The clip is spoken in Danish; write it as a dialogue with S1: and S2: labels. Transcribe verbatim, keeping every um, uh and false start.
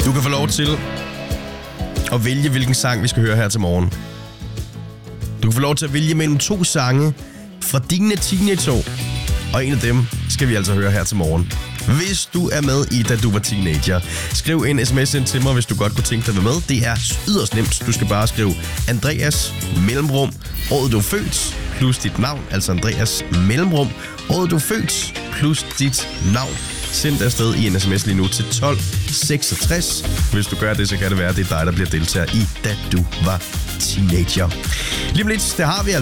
S1: Du kan få lov til at vælge, hvilken sang vi skal høre her til morgen. Du kan få lov til at vælge mellem to sange fra dine teenageår, og en af dem skal vi altså høre her til morgen. Hvis du er med i Da Du Var Teenager, skriv en sms ind til mig, hvis du godt kunne tænke dig at være med. Det er yderst nemt. Du skal bare skrive Andreas mellemrum, året du er født, plus dit navn, altså Andreas mellemrum, året du er født, plus dit navn. Send det afsted i en sms lige nu til tolv seksogtres. Hvis du gør det, så kan det være, at det er dig, der bliver deltager i Da Du Var Teenager. Lige om lidt, det har vi